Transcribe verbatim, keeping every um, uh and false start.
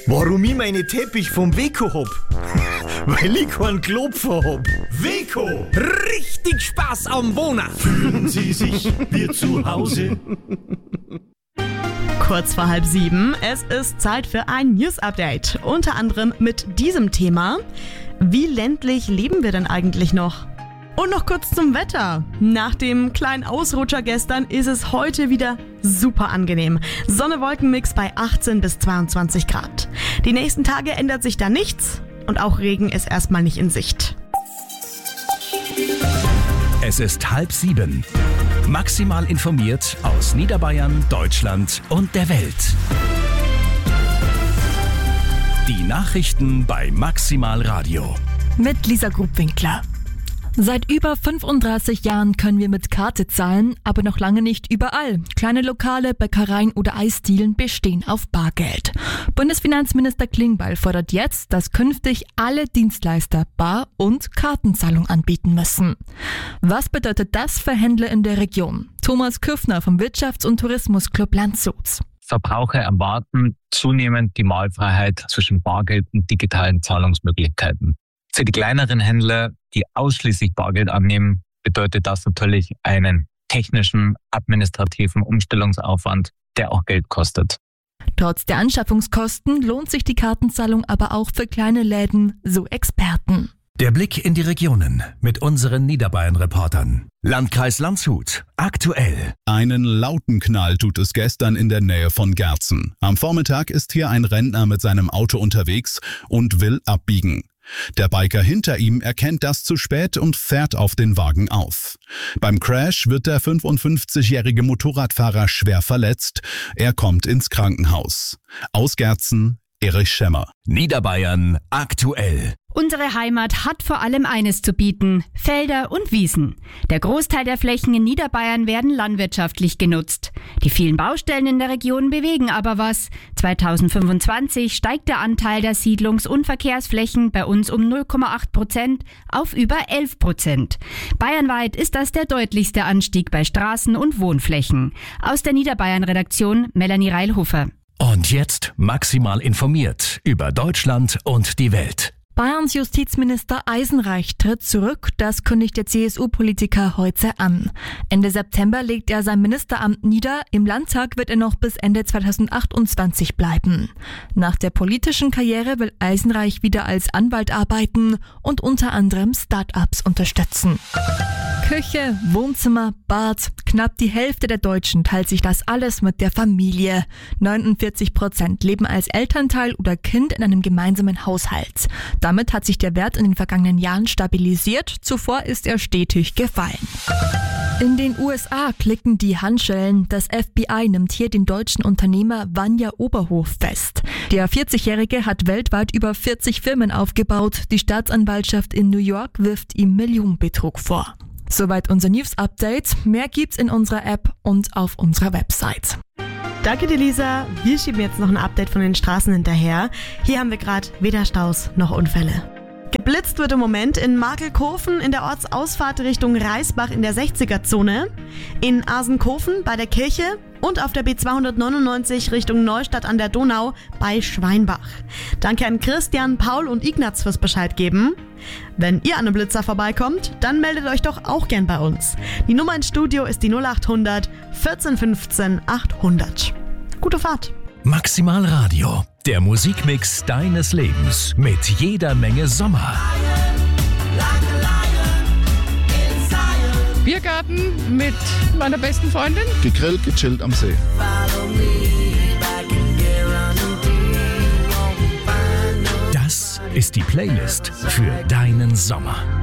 Warum ich meine Teppich vom Weco hab? Weil ich keinen Klopfer hab. Weco! Richtig Spaß am Wohnen! Fühlen Sie sich wie zu Hause? Kurz vor halb sieben, es ist Zeit für ein News-Update. Unter anderem mit diesem Thema: Wie ländlich leben wir denn eigentlich noch? Und noch kurz zum Wetter. Nach dem kleinen Ausrutscher gestern ist es heute wieder super angenehm. Sonne-Wolken-Mix bei achtzehn bis zweiundzwanzig Grad. Die nächsten Tage ändert sich da nichts und auch Regen ist erstmal nicht in Sicht. Es ist halb sieben. Maximal informiert aus Niederbayern, Deutschland und der Welt. Die Nachrichten bei Maximal Radio. Mit Lisa Grubwinkler. Seit über fünfunddreißig Jahren können wir mit Karte zahlen, aber noch lange nicht überall. Kleine Lokale, Bäckereien oder Eisdielen bestehen auf Bargeld. Bundesfinanzminister Klingbeil fordert jetzt, dass künftig alle Dienstleister Bar- und Kartenzahlung anbieten müssen. Was bedeutet das für Händler in der Region? Thomas Küffner vom Wirtschafts- und Tourismusclub Landshut. Verbraucher erwarten zunehmend die Wahlfreiheit zwischen Bargeld und digitalen Zahlungsmöglichkeiten. Für die kleineren Händler, die ausschließlich Bargeld annehmen, bedeutet das natürlich einen technischen, administrativen Umstellungsaufwand, der auch Geld kostet. Trotz der Anschaffungskosten lohnt sich die Kartenzahlung aber auch für kleine Läden, so Experten. Der Blick in die Regionen mit unseren Niederbayern-Reportern. Landkreis Landshut, aktuell. Einen lauten Knall tut es gestern in der Nähe von Gärzen. Am Vormittag ist hier ein Rentner mit seinem Auto unterwegs und will abbiegen. Der Biker hinter ihm erkennt das zu spät und fährt auf den Wagen auf. Beim Crash wird der fünfundfünfzigjährige Motorradfahrer schwer verletzt. Er kommt ins Krankenhaus. Aus Gärzen, Erich Schemmer. Niederbayern aktuell. Unsere Heimat hat vor allem eines zu bieten: Felder und Wiesen. Der Großteil der Flächen in Niederbayern werden landwirtschaftlich genutzt. Die vielen Baustellen in der Region bewegen aber was. zweitausendfünfundzwanzig steigt der Anteil der Siedlungs- und Verkehrsflächen bei uns um null Komma acht Prozent auf über elf Prozent. Bayernweit ist das der deutlichste Anstieg bei Straßen und Wohnflächen. Aus der Niederbayern-Redaktion Melanie Reilhofer. Und jetzt maximal informiert über Deutschland und die Welt. Bayerns Justizminister Eisenreich tritt zurück, das kündigt der C S U-Politiker heute an. Ende September legt er sein Ministeramt nieder, im Landtag wird er noch bis Ende zweitausendachtundzwanzig bleiben. Nach der politischen Karriere will Eisenreich wieder als Anwalt arbeiten und unter anderem Start-ups unterstützen. Küche, Wohnzimmer, Bad. Knapp die Hälfte der Deutschen teilt sich das alles mit der Familie. neunundvierzig Prozent leben als Elternteil oder Kind in einem gemeinsamen Haushalt. Damit hat sich der Wert in den vergangenen Jahren stabilisiert. Zuvor ist er stetig gefallen. In den U S A klicken die Handschellen. Das F B I nimmt hier den deutschen Unternehmer Vanja Oberhof fest. Der vierzigjährige hat weltweit über vierzig Firmen aufgebaut. Die Staatsanwaltschaft in New York wirft ihm Millionenbetrug vor. Soweit unser News-Update. Mehr gibt's in unserer App und auf unserer Website. Danke dir, Lisa. Wir schieben jetzt noch ein Update von den Straßen hinterher. Hier haben wir gerade weder Staus noch Unfälle. Geblitzt wird im Moment in Markelkofen in der Ortsausfahrt Richtung Reisbach in der sechziger-Zone, in Asenkofen bei der Kirche und auf der B zweihundertneunundneunzig Richtung Neustadt an der Donau bei Schweinbach. Danke an Christian, Paul und Ignaz fürs Bescheid geben. Wenn ihr an einem Blitzer vorbeikommt, dann meldet euch doch auch gern bei uns. Die Nummer ins Studio ist die null achthundert vierzehn fünfzehn achthundert. Gute Fahrt! Maximal Radio, der Musikmix deines Lebens mit jeder Menge Sommer. Biergarten mit meiner besten Freundin. Gegrillt, gechillt am See. Das ist die Playlist für deinen Sommer.